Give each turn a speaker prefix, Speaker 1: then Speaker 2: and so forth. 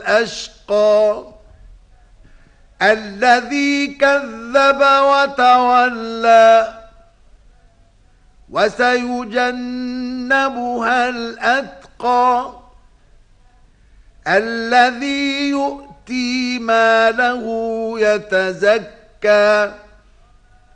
Speaker 1: الأشقى الذي كذب وتولى وسيجنبها الأتقى الذي يؤتي ماله يتزكى